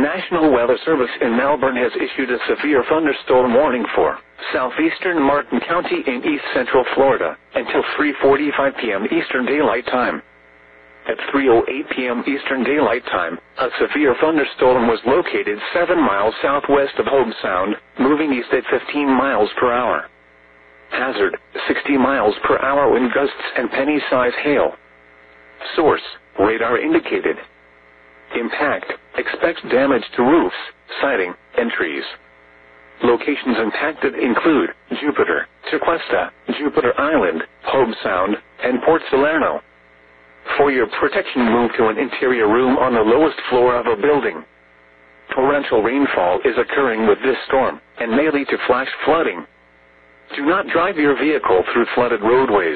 National Weather Service in Melbourne has issued a severe thunderstorm warning for southeastern Martin County in east central Florida until 3:45 p.m. Eastern Daylight Time. At 3:08 p.m. Eastern Daylight Time, a severe thunderstorm was located 7 miles southwest of Hobe Sound, moving east at 15 miles per hour. Hazard, 60 miles per hour wind gusts and penny-size hail. Source, radar indicated. Impact, expect damage to roofs, siding, and trees. Locations impacted include Jupiter, Tequesta, Jupiter Island, Hobe Sound, and Port Salerno. For your protection, move to an interior room on the lowest floor of a building. Torrential rainfall is occurring with this storm and may lead to flash flooding. Do not drive your vehicle through flooded roadways.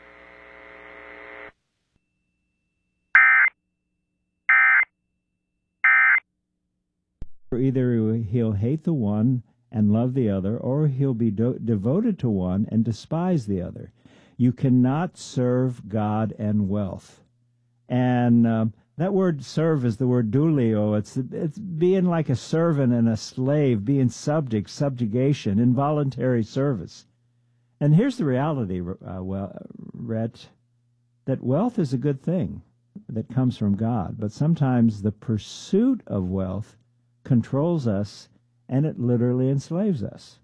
Either he'll hate the one and love the other, or he'll be devoted to one and despise the other. You cannot serve God and wealth. And that word serve is the word douleo. It's being like a servant and a slave, being subjugation, involuntary service. And here's the reality, Rhett, that wealth is a good thing that comes from God, but sometimes the pursuit of wealth controls us, and it literally enslaves us.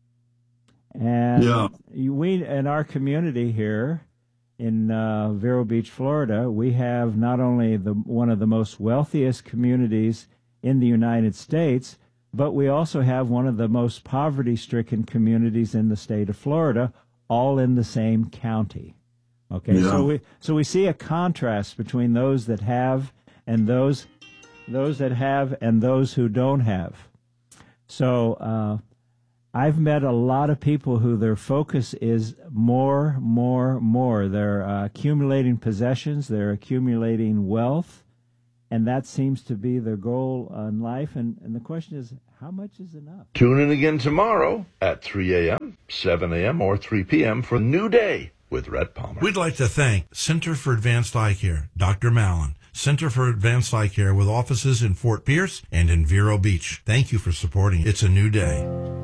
And we, in our community here in Vero Beach, Florida, we have not only one of the most wealthiest communities in the United States, but we also have one of the most poverty-stricken communities in the state of Florida, all in the same county. Okay, so we see a contrast between those that have and those that have and those who don't have. So I've met a lot of people who their focus is more. They're accumulating possessions, they're accumulating wealth, and that seems to be their goal in life. And the question is, how much is enough? Tune in again tomorrow at 3 a.m., 7 a.m., or 3 p.m. for a new day with Rhett Palmer. We'd like to thank Center for Advanced Eye Care, Dr. Mallon, Center for Advanced Eye Care with offices in Fort Pierce and in Vero Beach. Thank you for supporting It's a New Day.